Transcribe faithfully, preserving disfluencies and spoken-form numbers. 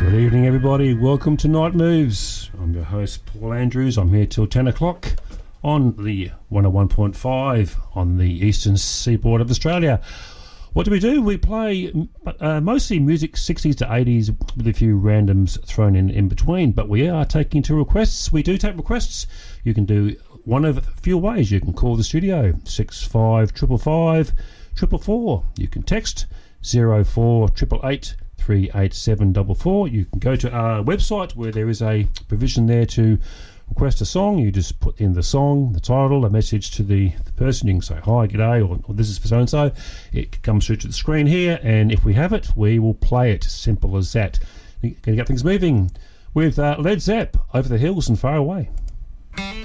Good evening, everybody. Welcome to Night Moves. I'm your host, Paul Andrews. I'm here till ten o'clock on the one oh one point five on the eastern seaboard of Australia. What do we do? We play uh, mostly music sixties to eighties with a few randoms thrown in in between, but we are taking two requests. We do take requests. You can do one of a few ways. You can call the studio, six five five five, four four four. You can text zero four eight eight eight, three eight seven four four. You can go to our website where there is a provision there to request a song. You just put in the song, the title, a message to the, the person. You can say hi, g'day, or, or this is for so-and-so. It comes through to the screen here, and if we have it, we will play it. Simple as that. Going to get things moving with uh, Led Zepp, Over the Hills and Far Away.